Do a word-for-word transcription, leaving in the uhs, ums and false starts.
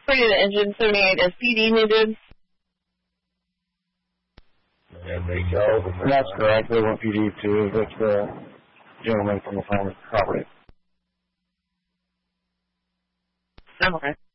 Pretty the engine seventy-eight S P D needed. That's correct. They want P D too. That's the gentleman from the farmer's property. Okay.